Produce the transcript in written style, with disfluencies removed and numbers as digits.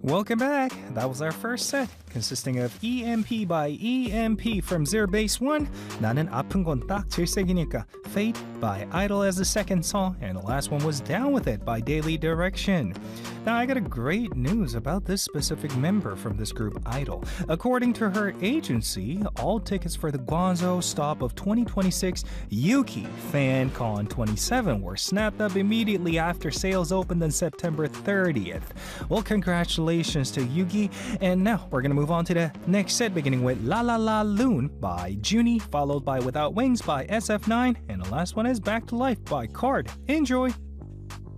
Welcome back. That was our first set, consisting of EMP by EMP from Zero Base 1, 나는 아픈 건 딱 질색이니까, Fate by Idol as the second song, and the last one was Down With It by Daily Direction. Now, I got a great news about this specific member from this group, Idol. According to her agency, all tickets for the Guangzhou stop of 2026 Yuki FanCon 27 were snapped up immediately after sales opened on September 30th. Well, congratulations to Yuki, and now we're gonna move on to the next set, beginning with La La La Loon by Junie, followed by Without Wings by SF9, and the last one is Back to Life by Card. Enjoy!